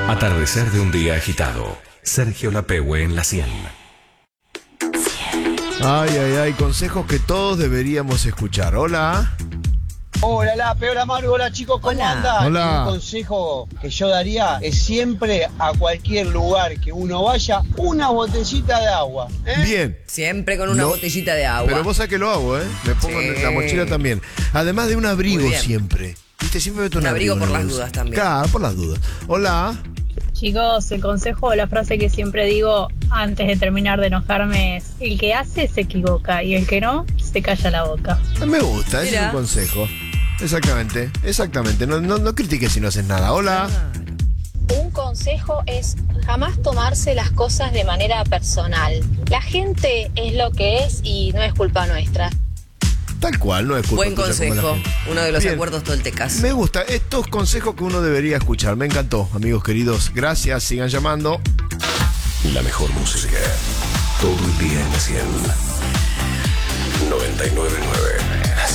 Atardecer de un día agitado. Sergio Lapehue en la 100. Ay, consejos que todos deberíamos escuchar. Hola. Hola, hola Maru, hola chicos, ¿cómo andan? Hola. Un consejo que yo daría es siempre a cualquier lugar que uno vaya, una botellita de agua. Bien. Siempre con una botellita de agua. Pero vos sabés que lo hago, ¿eh? Me pongo en la mochila también. Además de un abrigo siempre. ¿Viste? Siempre meto un abrigo por en la las bolsa. dudas también. Claro, por las dudas. Hola. Chicos, el consejo o la frase que siempre digo antes de terminar de enojarme es: el que hace se equivoca y el que no, se calla la boca. Me gusta, ese es Mira. un consejo. Exactamente. No critiques si no haces nada. Hola. Un consejo es jamás tomarse las cosas de manera personal. La gente es lo que es y no es culpa nuestra. Tal cual, no es culpa Buen tuya como la consejo. gente. Uno de los Bien. acuerdos toltecas. Me gusta, estos consejos que uno debería escuchar. Me encantó, amigos queridos. Gracias, sigan llamando. La mejor música. Todo el día en la 100. 99.9.